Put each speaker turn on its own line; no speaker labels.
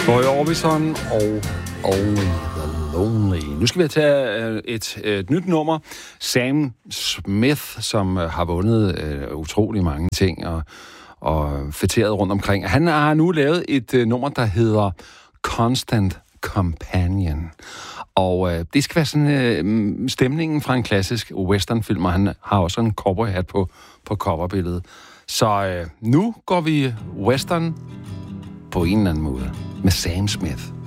Roy Orbison og Only the Lonely. Nu skal vi tage et nyt nummer. Sam Smith, som har vundet utrolig mange ting og fætteret rundt omkring. Han har nu lavet et nummer, der hedder Constant Companion. Og det skal være sådan stemningen fra en klassisk westernfilm, og han har også en cowboyhat på coverbilledet. Så nu går vi western på en eller anden måde med Sam Smith.